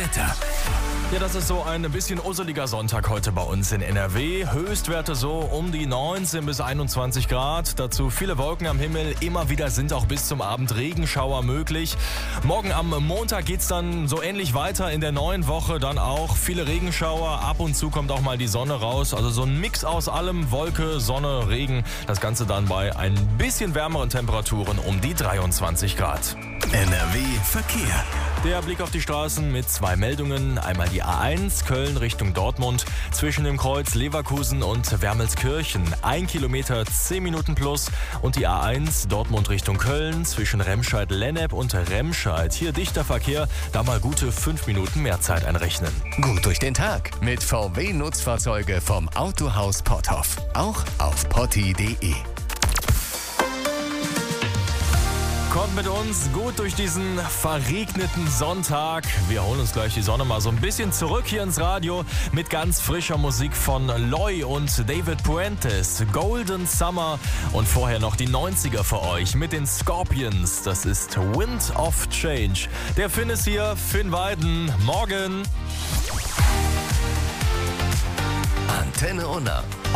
Wetter. Ja, das ist so ein bisschen usseliger Sonntag heute bei uns in NRW. Höchstwerte so um die 19 bis 21 Grad. Dazu viele Wolken am Himmel. Immer wieder sind auch bis zum Abend Regenschauer möglich. Morgen am Montag geht's dann so ähnlich weiter in der neuen Woche. Dann auch viele Regenschauer. Ab und zu kommt auch mal die Sonne raus. Also so ein Mix aus allem. Wolke, Sonne, Regen. Das Ganze dann bei ein bisschen wärmeren Temperaturen um die 23 Grad. NRW Verkehr. Der Blick auf die Straßen mit 2 Meldungen. Einmal die A1 Köln Richtung Dortmund zwischen dem Kreuz Leverkusen und Wermelskirchen. 1 Kilometer 10 Minuten plus. Und die A1 Dortmund Richtung Köln zwischen Remscheid-Lennep und Remscheid. Hier dichter Verkehr, da mal gute 5 Minuten mehr Zeit einrechnen. Gut durch den Tag mit VW Nutzfahrzeuge vom Autohaus Potthoff. Auch auf potti.de. Kommt mit uns gut durch diesen verregneten Sonntag. Wir holen uns gleich die Sonne mal so ein bisschen zurück hier ins Radio mit ganz frischer Musik von Loy und David Puentes. Golden Summer und vorher noch die 90er für euch mit den Scorpions. Das ist Wind of Change. Der Finn ist hier, Finn Weiden. Morgen. Antenne Unna.